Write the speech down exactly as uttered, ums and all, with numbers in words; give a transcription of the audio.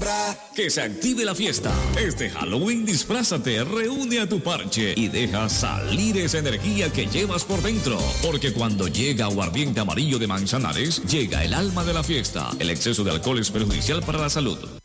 Que se active la fiesta. Este Halloween disfrázate, reúne a tu parche y deja salir esa energía que llevas por dentro. Porque cuando llega Aguardiente Amarillo de Manzanares, llega el alma de la fiesta. El exceso de alcohol es perjudicial para la salud.